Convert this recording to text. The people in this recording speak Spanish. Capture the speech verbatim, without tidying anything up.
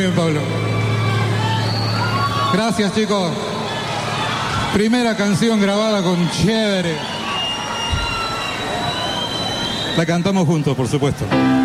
bien, Pablo. Gracias, chicos. Primera canción grabada con Chévere. La cantamos juntos, por supuesto.